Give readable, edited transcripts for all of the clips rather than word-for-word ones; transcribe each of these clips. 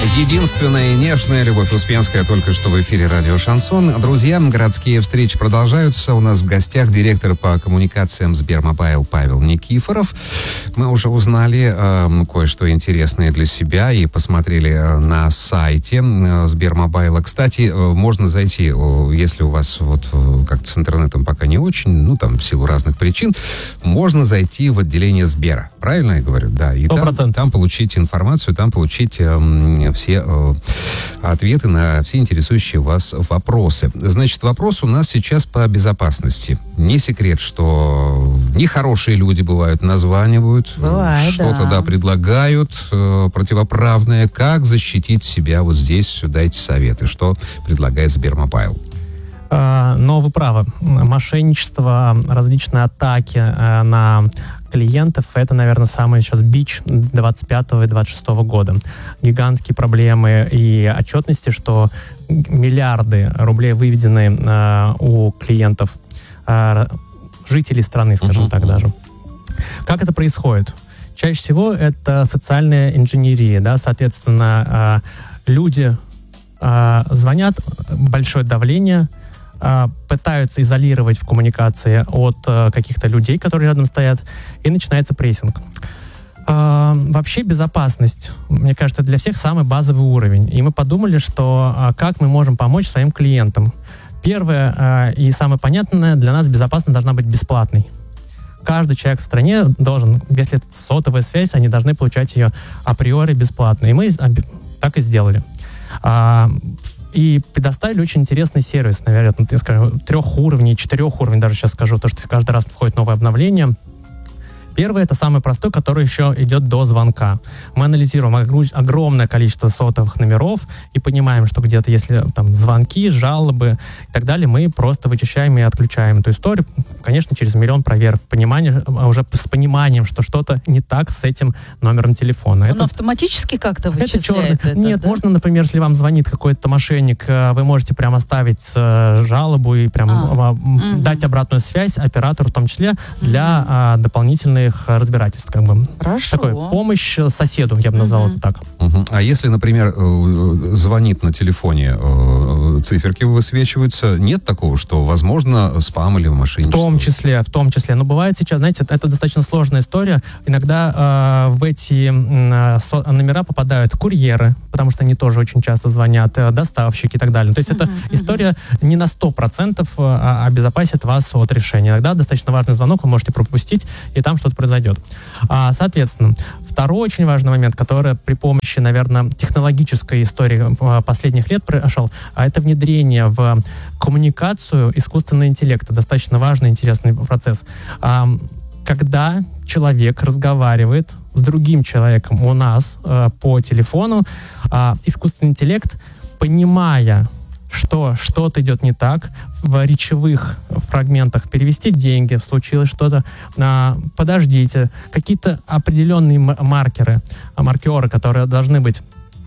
Единственная и нежная Любовь Успенская только что в эфире радио «Шансон». Друзья, городские встречи продолжаются. У нас в гостях директор по коммуникациям Сбермобайл Павел Никифоров. Мы уже узнали кое-что интересное для себя и посмотрели на сайте Сбермобайла. Кстати, можно зайти, если у вас вот как-то с интернетом пока не очень, ну там в силу разных причин, можно зайти в отделение Сбера. Правильно я говорю? Да. И там получить информацию, там получить все ответы на все интересующие вас вопросы. Значит, вопрос у нас сейчас по безопасности. Не секрет, что нехорошие люди бывают, названивают, что-то предлагают противоправное. Как защитить себя вот здесь? Дайте советы. Что предлагает Сбермобайл? Но вы правы. Мошенничество, различные атаки на клиентов — это, наверное, самый сейчас бич 25 и 26 года. Гигантские проблемы и отчетности, что миллиарды рублей выведены у клиентов, жителей страны, скажем так даже. Как это происходит? Чаще всего это социальная инженерия, да, соответственно, люди звонят, большое давление, пытаются изолировать в коммуникации от каких-то людей, которые рядом стоят, и начинается прессинг. Вообще безопасность, мне кажется, для всех самый базовый уровень. И мы подумали, что как мы можем помочь своим клиентам. Первое и самое понятное, для нас безопасность должна быть бесплатной. Каждый человек в стране должен, если это сотовая связь, они должны получать ее априори бесплатно. И мы так и сделали. И предоставили очень интересный сервис, наверное, я скажу, 3 уровней, 4 уровней, даже сейчас скажу, то, что каждый раз входит новое обновление. Первый — это самый простой, который еще идет до звонка. Мы анализируем огромное количество сотовых номеров и понимаем, что где-то, если там звонки, жалобы и так далее, мы просто вычищаем и отключаем эту историю. Конечно, через миллион проверок, уже с пониманием, что что-то не так с этим номером телефона. Он автоматически как-то вычисляет это? Нет, да? Можно, например, если вам звонит какой-то мошенник, вы можете прямо оставить жалобу и прямо дать обратную связь оператору, в том числе для дополнительных разбирательств. Как бы. Хорошо. Такой помощь соседу, я бы назвал это так. А если, например, звонит на телефоне, циферки высвечиваются, нет такого, что, возможно, спам или мошенничество? В том числе. Но бывает сейчас, знаете, это достаточно сложная история. Иногда в эти номера попадают курьеры, потому что они тоже очень часто звонят, доставщики и так далее. То есть эта история не на 100% обезопасит вас от решения. Иногда достаточно важный звонок вы можете пропустить, и там что-то произойдет. Соответственно, второй очень важный момент, который при помощи, наверное, технологической истории последних лет прошел, это внедрение в коммуникацию искусственного интеллекта. Достаточно важный, интересный процесс. Когда человек разговаривает с другим человеком у нас по телефону, искусственный интеллект, понимая, что что-то идет не так, в речевых фрагментах перевести деньги, случилось что-то, подождите, какие-то определенные маркеры, которые должны быть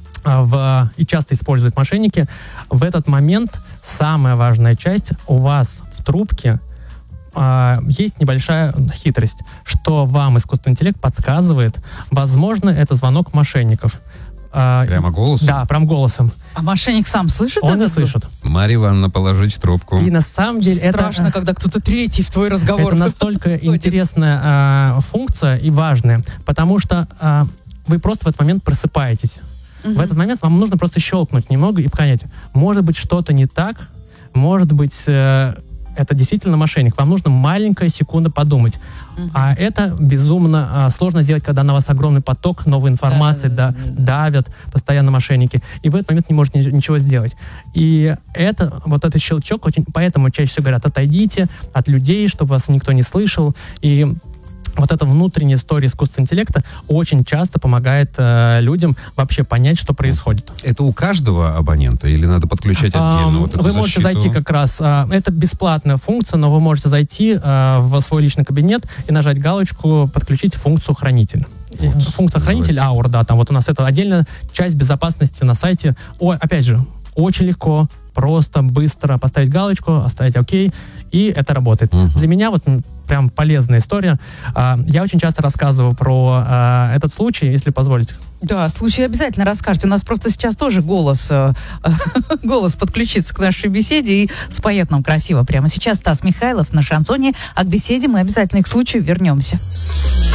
и часто используют мошенники, в этот момент самая важная часть у вас в трубке есть небольшая хитрость, что вам искусственный интеллект подсказывает, возможно, это звонок мошенников. Прямо голосом? Да, прям голосом. А мошенник сам слышит Он это? не слышит. Марья Ивановна, положите трубку. И на самом деле страшно, когда кто-то третий в твой разговор. Это настолько интересная функция и важная, потому что вы просто в этот момент просыпаетесь. В этот момент вам нужно просто щелкнуть немного и понять, может быть, что-то не так, может быть, это действительно мошенник. Вам нужно маленькая секунда подумать. А это безумно сложно сделать, когда на вас огромный поток новой информации, давят постоянно мошенники. И в этот момент не можете ничего сделать. И этот щелчок, поэтому чаще всего говорят, отойдите от людей, чтобы вас никто не слышал. И вот эта внутренняя история искусственного интеллекта очень часто помогает людям вообще понять, что происходит. Это у каждого абонента или надо подключать отдельно вот эту Вы можете зайти как раз, это бесплатная функция, но вы можете зайти в свой личный кабинет и нажать галочку «Подключить функцию хранитель». Функция хранитель Аур, да, там вот у нас это отдельная часть безопасности на сайте. Опять же, очень легко, просто быстро поставить галочку, оставить окей, и это работает. Для меня вот прям полезная история. Я очень часто рассказываю про этот случай, если позволите. Да, случай обязательно расскажете. У нас просто сейчас тоже голос подключится к нашей беседе и споет нам красиво. Прямо сейчас Стас Михайлов на шансоне. А к беседе мы обязательно к случаю вернемся.